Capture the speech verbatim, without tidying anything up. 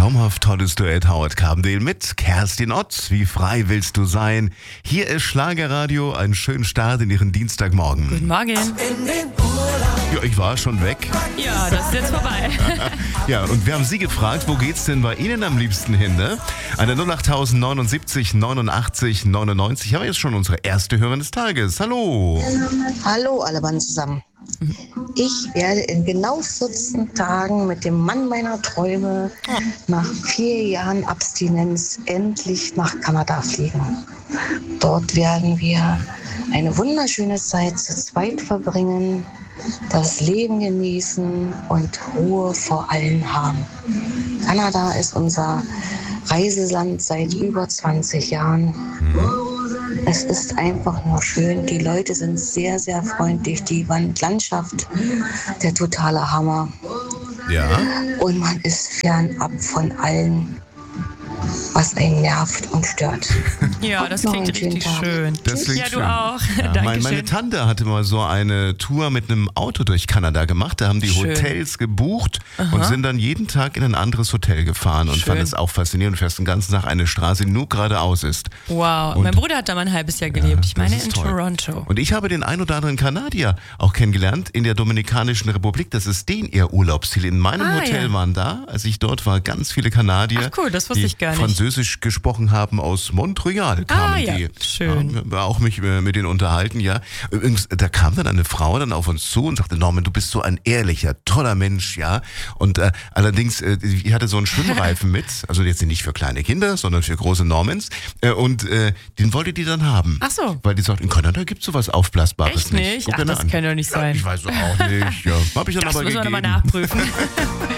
traumhaft tolles Duett Howard Carbendale mit Kerstin Ott. Wie frei willst du sein? Hier ist Schlagerradio, einen schönen Start in Ihren Dienstagmorgen. Guten Morgen. Ja, ich war schon weg. Ja, das ist jetzt vorbei. Ja, und wir haben Sie gefragt, wo geht's denn bei Ihnen am liebsten hin, ne? An der null acht neunundsiebzig neunundachtzig neunundneunzig haben wir jetzt schon unsere erste Hörerin des Tages. Hallo. Hallo alle Mann zusammen. Ich werde in genau vierzehn Tagen mit dem Mann meiner Träume nach vier Jahren Abstinenz endlich nach Kanada fliegen. Dort werden wir eine wunderschöne Zeit zu zweit verbringen, das Leben genießen und Ruhe vor allen haben. Kanada ist unser Reiseland seit über zwanzig Jahren. Es ist einfach nur schön. Die Leute sind sehr, sehr freundlich. Die Landschaft, der totale Hammer. Ja. Und man ist fernab von allem, was einen nervt und stört. Ja, das Noch klingt einen schönen richtig Tag. schön. Das klingt Ja, du schön. auch. Ja, mein, meine Dankeschön. Tante hatte mal so eine Tour mit einem Auto durch Kanada gemacht. Da haben die Schön. Hotels gebucht und sind dann jeden Tag in ein anderes Hotel gefahren und Schön. fanden es auch faszinierend. Du fährst den ganzen Tag eine Straße, die nur geradeaus ist. Wow, Und- mein Bruder hat da mal ein halbes Jahr gelebt. Ich das meine ist in toll. Toronto. Und ich habe den ein oder anderen Kanadier auch kennengelernt in der Dominikanischen Republik. Das ist den ihr Urlaubsziel. In meinem Ah, Hotel ja. waren da, als ich dort war, ganz viele Kanadier, Ach cool, das wusste die ich gar nicht. Französisch gesprochen haben. Aus Montreal kamen Ah, ja, die. schön. Ja, auch mich äh, mit denen unterhalten, ja. Übrigens, da kam dann eine Frau dann auf uns zu und sagte, Norman, du bist so ein ehrlicher, toller Mensch, ja. Und äh, allerdings, äh, ich hatte so einen Schwimmreifen mit, also jetzt nicht für kleine Kinder, sondern für große Normans. Äh, und äh, den wollte die dann haben. Ach so. Weil die sagt, in Kanada gibt es sowas Aufblasbares Echt nicht. nicht? Guck Ach, dir das an. kann doch nicht sein. Ich weiß auch nicht. Ja, habe ich dann Das aber müssen wir gegeben. nochmal nachprüfen.